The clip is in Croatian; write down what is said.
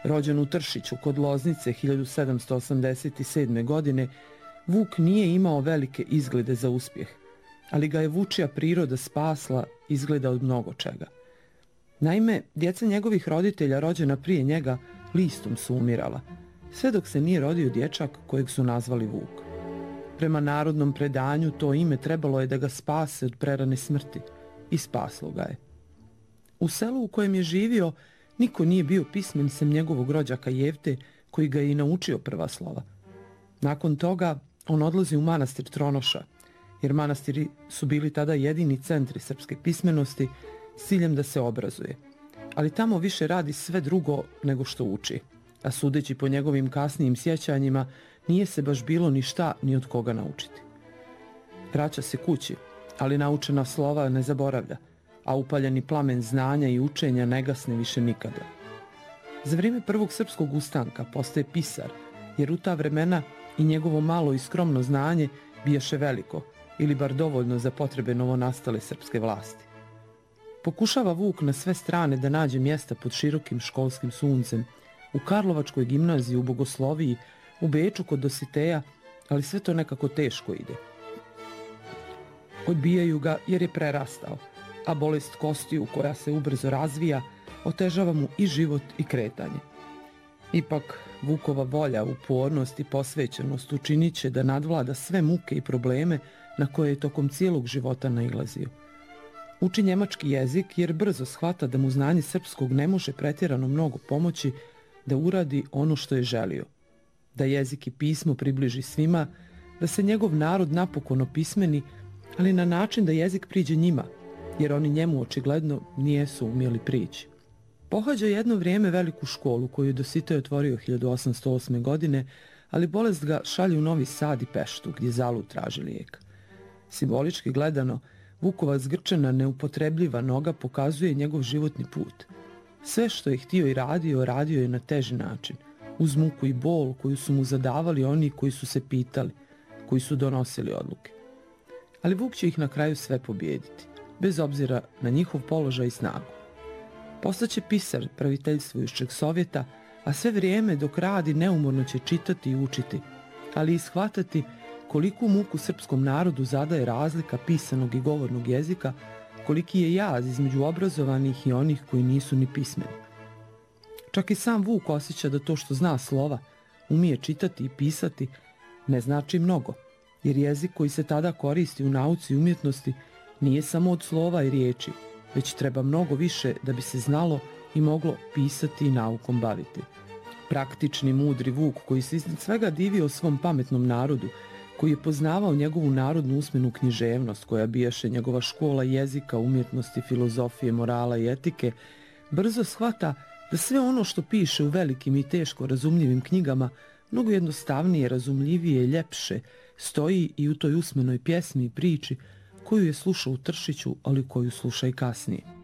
Rođen u Tršiću kod Loznice 1787. godine, Vuk nije imao velike izglede za uspjeh, ali ga je vučija priroda spasla izgleda od mnogo čega. Naime, djeca njegovih roditelja rođena prije njega listom su umirala, sve dok se nije rodio dječak kojeg su nazvali Vuk. Prema narodnom predanju to ime trebalo je da ga spase od prerane smrti i spaslo ga je. U selu u kojem je živio niko nije bio pismen sem njegovog rođaka Jevte, koji ga je i naučio prva slova. Nakon toga on odlazi u manastir Tronoša, jer manastiri su bili tada jedini centri srpske pismenosti s ciljem da se obrazuje. Ali tamo više radi sve drugo nego što uči, a sudeći po njegovim kasnijim sjećanjima nije se baš bilo ni šta ni od koga naučiti. Vraća se kući, ali naučena slova ne zaboravlja, a upaljeni plamen znanja i učenja ne gasne više nikada. Za vrijeme prvog srpskog ustanka postaje pisar, jer u ta vremena i njegovo malo i skromno znanje bijaše veliko, ili bar dovoljno za potrebe novonastale srpske vlasti. Pokušava Vuk na sve strane da nađe mjesta pod širokim školskim suncem, u Karlovačkoj gimnaziji, u Bogosloviji, u Beču kod Dositeja, ali sve to nekako teško ide. Odbijaju ga jer je prerastao, a bolest kostiju koja se ubrzo razvija otežava mu i život i kretanje. Ipak, Vukova volja, upornost i posvećenost učinit će da nadvlada sve muke i probleme na koje je tokom cijelog života nailazio. Uči njemački jezik jer brzo shvata da mu znanje srpskog ne može pretjerano mnogo pomoći da uradi ono što je želio. Da jezik i pismo približi svima, da se njegov narod napokon opismeni, ali na način da jezik priđe njima, jer oni njemu očigledno nijesu umjeli prići. Pohađa jedno vrijeme veliku školu koju je Dositej otvorio 1808. godine, ali bolest ga šalje u Novi Sad i Peštu, gdje zalud traži lijek. Simbolički gledano, Vukova zgrčena, neupotrebljiva noga pokazuje njegov životni put. Sve što je htio i radio, radio je na teži način, uz muku i bol koju su mu zadavali oni koji su se pitali, koji su donosili odluke. Ali Vuk će ih na kraju sve pobijediti, bez obzira na njihov položaj i snagu. Postaće pisar praviteljstvujućeg Sovjeta, a sve vrijeme dok radi neumorno će čitati i učiti, ali i shvatati koliku muku srpskom narodu zadaje razlika pisanog i govornog jezika, koliki je jaz između obrazovanih i onih koji nisu ni pismeni. Čak i sam Vuk osjeća da to što zna slova, umije čitati i pisati, ne znači mnogo, jer jezik koji se tada koristi u nauci i umjetnosti nije samo od slova i riječi, već treba mnogo više da bi se znalo i moglo pisati i naukom baviti. Praktični, mudri Vuk, koji se iznad svega divio svom pametnom narodu, koji je poznavao njegovu narodnu usmenu književnost, koja bijaše njegova škola jezika, umjetnosti, filozofije, morala i etike, brzo shvata da sve ono što piše u velikim i teško razumljivim knjigama mnogo jednostavnije, razumljivije i ljepše stoji i u toj usmenoj pjesmi i priči koju je slušao u Tršiću, ali koju sluša i kasnije.